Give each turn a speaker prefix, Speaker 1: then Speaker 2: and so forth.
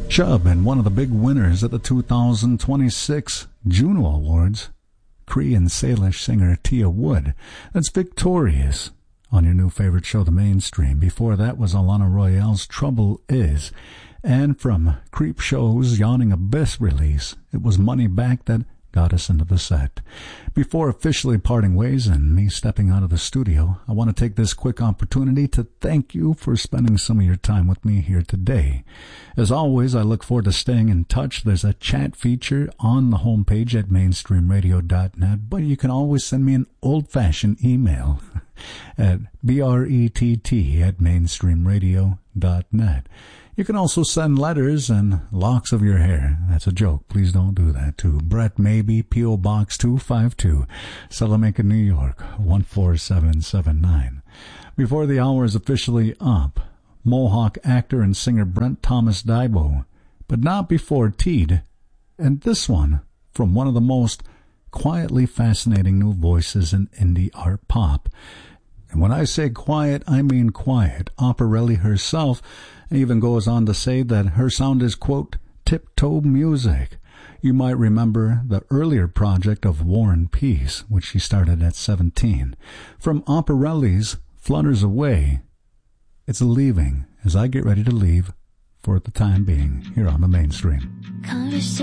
Speaker 1: Chubb, and one of the big winners at the 2026 Juno Awards, Cree and Salish singer Tia Wood. That's Victorious on your new favorite show, The Mainstream. Before that was Alana Royale's Trouble Is. And from Creep Show's Yawning Abyss release, it was Money Back that got us into the set. Before officially parting ways and me stepping out of the studio, I want to take this quick opportunity to thank you for spending some of your time with me here today. As always, I look forward to staying in touch. There's a chat feature on the homepage at mainstreamradio.net, but you can always send me an old-fashioned email at brett@mainstreamradio.net. You can also send letters and locks of your hair. That's a joke. Please don't do that. To Brett Maybe, P.O. Box 252, Salamanca, New York, 14779. Before the hour is officially up, Mohawk actor and singer Brent Thomas Daibo, but not before Teed. And this one from one of the most quietly fascinating new voices in indie art pop. And when I say quiet, I mean quiet. Operelli herself even goes on to say that her sound is, quote, tiptoe music. You might remember the earlier project of War and Peace, which she started at 17. From Operelli's Flutters Away, it's Leaving, as I get ready to leave for the time being here on the Mainstream.